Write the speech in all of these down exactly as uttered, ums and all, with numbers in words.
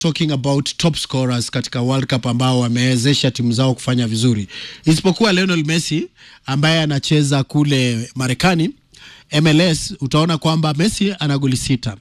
talking about top scorers katika World Cup ambao wamewezesha timu zao kufanya vizuri, isipokuwa Lionel Messi ambaye anacheza kule Marekani M L S. Utaona kwamba Messi ana goli sita.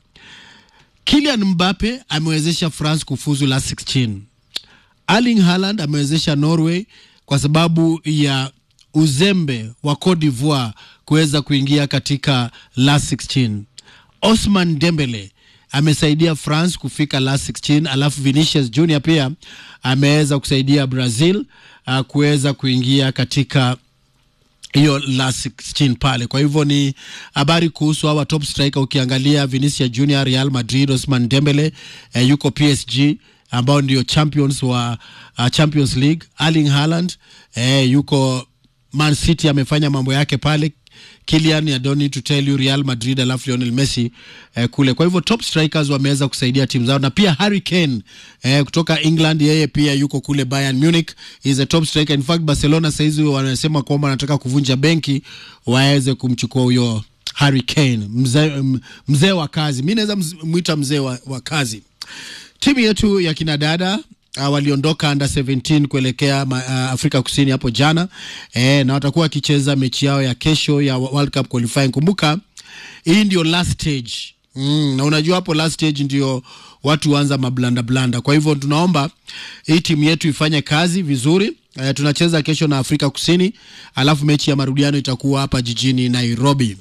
Kylian Mbappe amewezesha France kufuzu last sixteen. Erling Haaland amewezesha Norway kwa sababu ya uzembe wa Cote d'Ivoire kuweza kuingia katika last sixteen. Ousmane Dembele amesaidia France kufika last sixteen, alafu Vinicius Junior pia ameweza kusaidia Brazil uh, kuweza kuingia katika hiyo last sixteen pale. Kwa hivyo ni habari kuhusu hawa top striker. Ukiangalia Vinicius Junior Real Madrid, Ousmane Dembele uh, yuko P S G ambao ndio champions wa uh, Champions League. Erling Haaland uh, yuko Man City, amefanya mambo yake pale. Kylian, I don't need to tell you, Real Madrid, alafu Lionel Messi eh, kule. Kwa hivyo top strikers wameweza kusaidia timu zao, na pia Harry Kane eh, kutoka England, yeye pia yuko kule Bayern Munich, is a top striker. In fact Barcelona saizi wanasema kwamba wanataka kuvunja benki waweze kumchukua huyo Harry Kane, mzee mzee wa kazi. Mimi naweza muita mzee wa, wa kazi. Timu yetu ya kinadada Uh, waliondoka under seventeen kuelekea uh, Afrika Kusini hapo jana eh, na watakuwa wakicheza mechi yao ya kesho ya World Cup qualifying. Kumbuka hii ndio last stage mm, na unajua hapo last stage ndio watu waanza mablanda blanda. Kwa hivyo tunaomba hii timu yetu ifanye kazi vizuri. Eh, tunacheza kesho na Afrika Kusini, alafu mechi ya marudiano itakuwa hapa jijini Nairobi.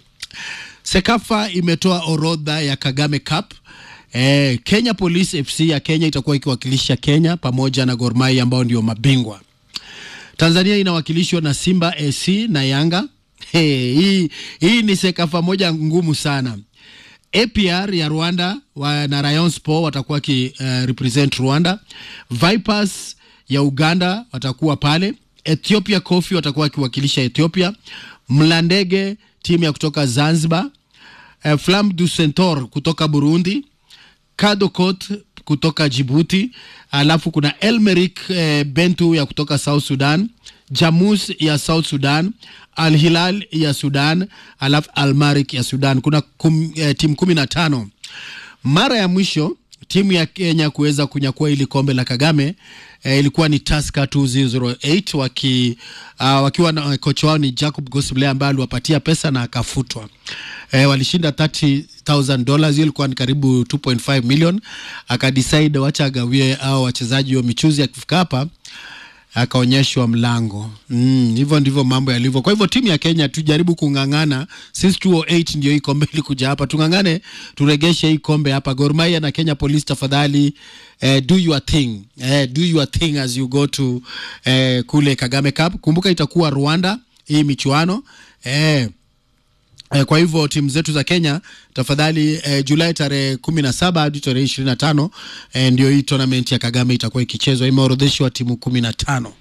Sekafa imetoa orodha ya Kagame Cup. Eh, Kenya Police F C ya Kenya itakuwa ikiwakilisha Kenya pamoja na Gor Mahia ambao ndio mabingwa. Tanzania inawakilishwa na Simba A C na Yanga. Hey, hii hii ni Sekafa moja ngumu sana. A P R ya Rwanda wa, na Rayon Sport watakuwa ki uh, represent Rwanda. Vipers ya Uganda watakuwa pale. Ethiopia Coffee watakuwa kiwakilisha Ethiopia. Mlandege timu ya kutoka Zanzibar. Uh, Flamme du Centaure kutoka Burundi. Kadokot kutoka Djibouti, alafu kuna Elmerik eh, Bentu ya kutoka South Sudan, Jamus ya South Sudan, Al Hilal ya Sudan, alafu Al Marik ya Sudan. Kuna kum, eh, timu kumi na tano. Mara ya mwisho timu ya Kenya kuweza kunyakua ili kombe la Kagame eh, ilikuwa ni Tusker two thousand eight, waki uh, wakiwa na kocha wao ni Jacob Gosble ambaye aliwapatia pesa na akafutwa. Eh, walishinda thirty thousand dollars, hiyo ilikuwa ni karibu two point five million. Akadecide wacha agawie au wachezaji wa michuzi akifika hapa akaonyeshwa mlango. Mm, hivyo ndivyo mambo yalivyo. Kwa hivyo timu ya Kenya tujaribu kungangana. Since two thousand eight ndio hii kombe likuja hapa. Tungangane turegeshe hii kombe hapa. Gor Mahia na Kenya Police, tafadhali eh, do your thing. Eh, do your thing as you go to eh, kule Kagame Cup. Kumbuka itakuwa Rwanda hii michuano. Eh Eh, kwa hivyo timu zetu za Kenya tafadhali, eh, Julai tarehe kumi na saba hadi tarehe ishirini na tano eh, ndio hii tournament ya Kagame itakuwa ikichezwa. Imeorodheshwa timu kumi na tano.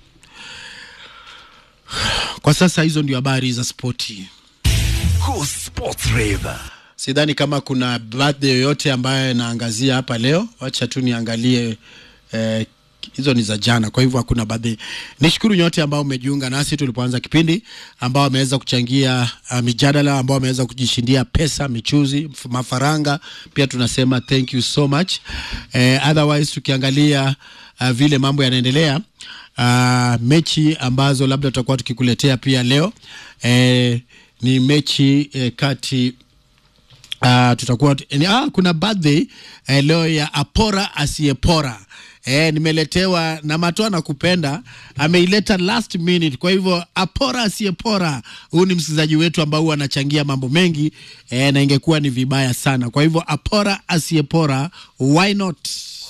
Kwa sasa hizo ndio habari za sporti. Cool Sports Rave. Sidhani kama kuna birthday yoyote ambayo naangazia hapa leo. Wacha tu niangalie eh, hizo ni za jana, kwa hivyo hakuna birthday. Nishukuru nyote ambao umejiunga nasi tulipoanza kipindi, ambao wameweza kuchangia uh, mijadala, ambao wameweza kujishindia pesa, michuzi, mafaranga. Pia tunasema thank you so much. Eh, otherwise tukiangalia uh, vile mambo yanaendelea, uh, mechi ambazo labda tutakuwa tukikuletea pia leo eh, ni mechi eh, kati uh, tutakuwa ah, kuna birthday eh, leo ya Apora Asiyepora. Eh, nimeletewa na Matoa na kupenda, ameileta last minute. Kwa hivyo Apora Asiyepora, huyu ni msikilizaji wetu ambao anachangia mambo mengi eh, na ingekuwa ni vibaya sana. Kwa hivyo Apora Asiyepora, why not?